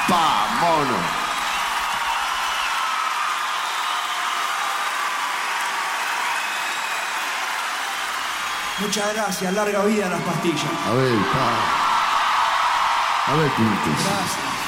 Pa, mono. Muchas gracias, larga vida a las pastillas. A ver, pa. A ver, Pintus. Gracias.